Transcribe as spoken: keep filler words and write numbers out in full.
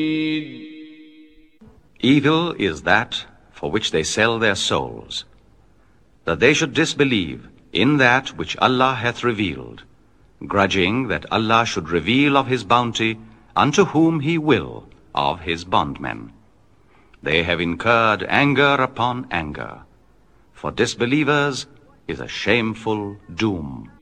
Evil is that for which they sell their souls, that they should disbelieve in that which Allah hath revealed, grudging that Allah should reveal of his bounty unto whom he will of his bondmen. They have incurred anger upon anger. For disbelievers is a shameful doom.